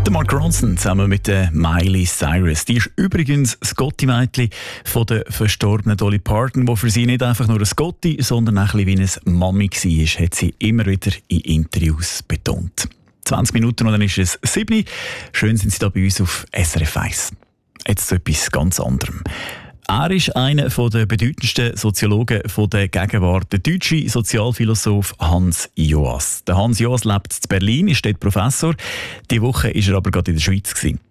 Der Mark Ronson zusammen mit der Miley Cyrus. Die ist übrigens das Gotti-Mädchen von der verstorbenen Dolly Parton, die für sie nicht einfach nur ein Gotti, sondern auch ein bisschen wie eine Mami war, hat sie immer wieder in Interviews betont. 20 Minuten und dann ist es 7. Schön sind Sie da bei uns auf SRF 1. Jetzt zu etwas ganz anderem. Er ist einer der bedeutendsten Soziologen der Gegenwart, der deutsche Sozialphilosoph Hans Joas. Der Hans Joas lebt in Berlin, ist dort Professor. Diese Woche war er aber gerade in der Schweiz.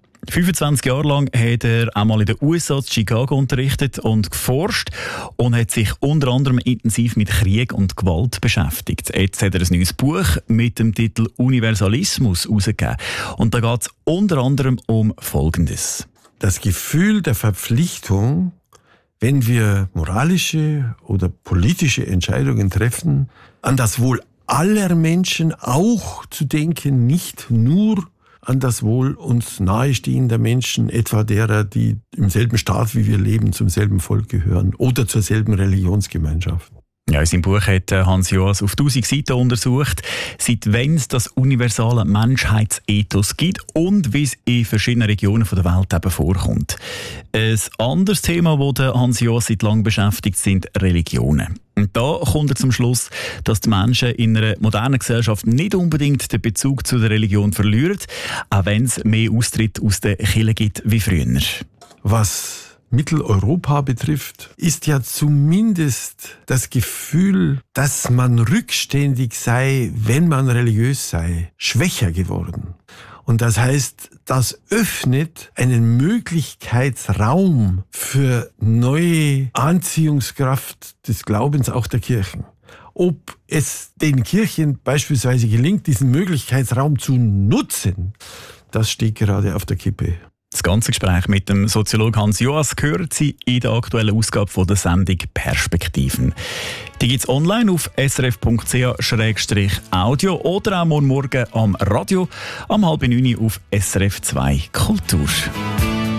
25 Jahre lang hat er einmal in den USA in Chicago unterrichtet und geforscht und hat sich unter anderem intensiv mit Krieg und Gewalt beschäftigt. Jetzt hat er ein neues Buch mit dem Titel Universalismus herausgegeben. Und da geht es unter anderem um Folgendes. Das Gefühl der Verpflichtung, wenn wir moralische oder politische Entscheidungen treffen, an das Wohl aller Menschen auch zu denken, nicht nur an das Wohl uns nahestehender Menschen, etwa derer, die im selben Staat wie wir leben, zum selben Volk gehören oder zur selben Religionsgemeinschaft. Ja, in seinem Buch hat Hans Joas auf 1000 Seiten untersucht, seit wann es das universale Menschheitsethos gibt und wie es in verschiedenen Regionen der Welt eben vorkommt. Ein anderes Thema, das Hans Joas seit langem beschäftigt, sind Religionen. Und da kommt er zum Schluss, dass die Menschen in einer modernen Gesellschaft nicht unbedingt den Bezug zu der Religion verlieren, auch wenn es mehr Austritt aus der Kirche gibt wie früher. Was Mitteleuropa betrifft, ist ja zumindest das Gefühl, dass man rückständig sei, wenn man religiös sei, schwächer geworden. Und das heißt, das öffnet einen Möglichkeitsraum für neue Anziehungskraft des Glaubens auch der Kirchen. Ob es den Kirchen beispielsweise gelingt, diesen Möglichkeitsraum zu nutzen, das steht gerade auf der Kippe. Das ganze Gespräch mit dem Soziologen Hans Joas hören Sie in der aktuellen Ausgabe von der Sendung Perspektiven. Die gibt es online auf srf.ch/audio oder auch morgen am Radio, am 8:30 auf SRF 2 Kultur.